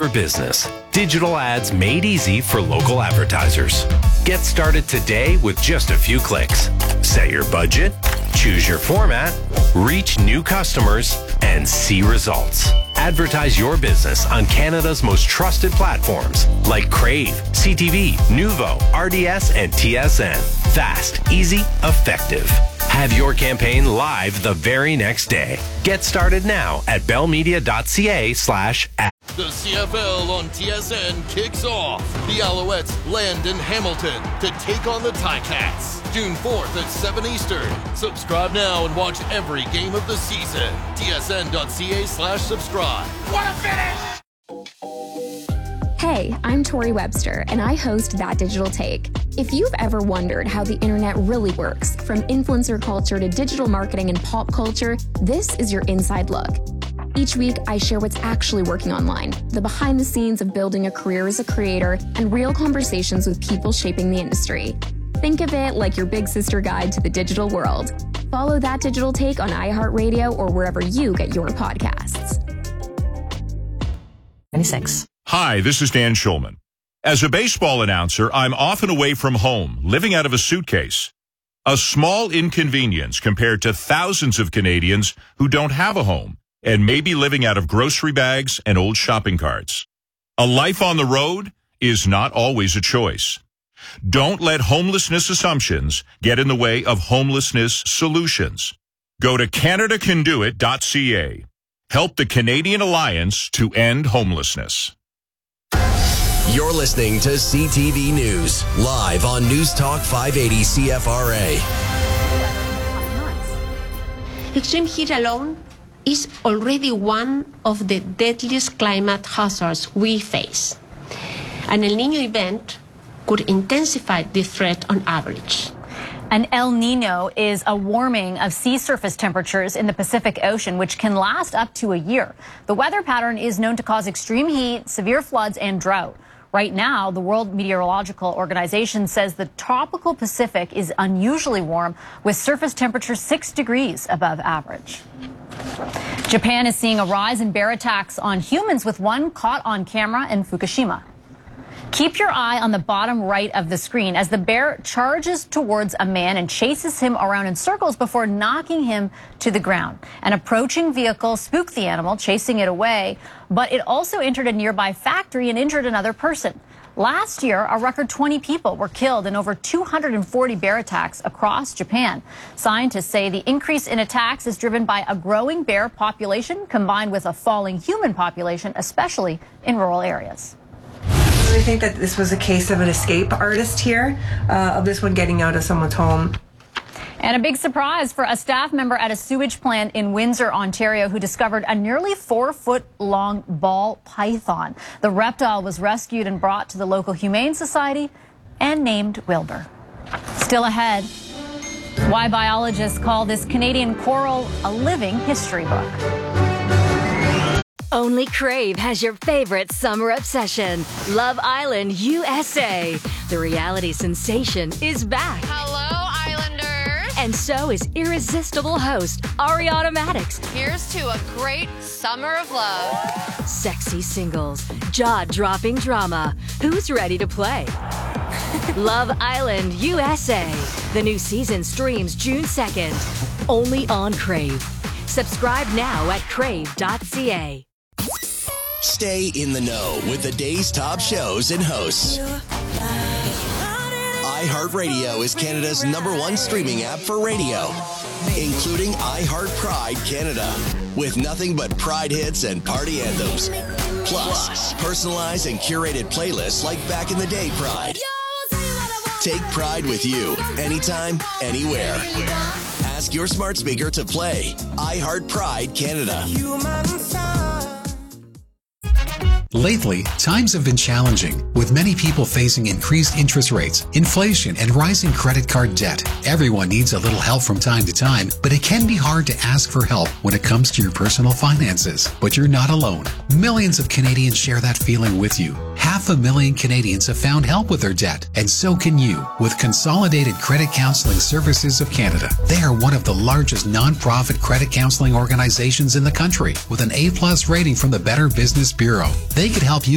your business. Digital ads made easy for local advertisers. Get started today with just a few clicks. Set your budget, choose your format, reach new customers, and see results. Advertise your business on Canada's most trusted platforms like Crave, CTV, Nuvo, RDS, and TSN. Fast, easy, effective. Have your campaign live the very next day. Get started now at bellmedia.ca/ad. The CFL on TSN kicks off. The Alouettes land in Hamilton to take on the Ticats. June 4th at 7 Eastern. Subscribe now and watch every game of the season. tsn.ca/subscribe. What a finish! Hey, I'm Tori Webster, and I host That Digital Take. If you've ever wondered how the internet really works, from influencer culture to digital marketing and pop culture, this is your inside look. Each week, I share what's actually working online, the behind the scenes of building a career as a creator, and real conversations with people shaping the industry. Think of it like your big sister guide to the digital world. Follow That Digital Take on iHeartRadio or wherever you get your podcasts. 26. Hi, this is Dan Schulman. As a baseball announcer, I'm often away from home, living out of a suitcase. A small inconvenience compared to thousands of Canadians who don't have a home and may be living out of grocery bags and old shopping carts. A life on the road is not always a choice. Don't let homelessness assumptions get in the way of homelessness solutions. Go to CanadaCanDoIt.ca. Help the Canadian Alliance to end homelessness. You're listening to CTV News, live on News Talk 580 CFRA. Extreme heat alone is already one of the deadliest climate hazards we face. An El Niño event could intensify this threat on average. An El Niño is a warming of sea surface temperatures in the Pacific Ocean, which can last up to a year. The weather pattern is known to cause extreme heat, severe floods, and drought. Right now, the World Meteorological Organization says the tropical Pacific is unusually warm, with surface temperatures 6 degrees above average. Japan is seeing a rise in bear attacks on humans, with one caught on camera in Fukushima. Keep your eye on the bottom right of the screen as the bear charges towards a man and chases him around in circles before knocking him to the ground. An approaching vehicle spooked the animal, chasing it away, but it also entered a nearby factory and injured another person. Last year, a record 20 people were killed in over 240 bear attacks across Japan. Scientists say the increase in attacks is driven by a growing bear population combined with a falling human population, especially in rural areas. I think that this was a case of an escape artist here, of this one getting out of someone's home. And a big surprise for a staff member at a sewage plant in Windsor, Ontario, who discovered a nearly 4-foot-long ball python. The reptile was rescued and brought to the local Humane Society and named Wilbur. Still ahead, why biologists call this Canadian coral a living history book. Only Crave has your favorite summer obsession, Love Island USA. The reality sensation is back. Hello, Islanders. And so is irresistible host Ariana Madix. Here's to a great summer of love. Sexy singles, jaw-dropping drama. Who's ready to play? Love Island USA. The new season streams June 2nd. Only on Crave. Subscribe now at crave.ca. Stay in the know with the day's top shows and hosts. iHeartRadio is Canada's #1 streaming app for radio, including iHeart Pride Canada, with nothing but Pride hits and party anthems. Plus, personalized and curated playlists like Back in the Day Pride. Take Pride with you, anytime, anywhere. Ask your smart speaker to play iHeart Pride Canada. Lately, times have been challenging, with many people facing increased interest rates, inflation, and rising credit card debt. Everyone needs a little help from time to time, but it can be hard to ask for help when it comes to your personal finances. But you're not alone. Millions of Canadians share that feeling with you. 500,000 Canadians have found help with their debt, and so can you with Consolidated Credit Counseling Services of Canada. They are one of the largest non-profit credit counseling organizations in the country with an A+ rating from the Better Business Bureau. They could help you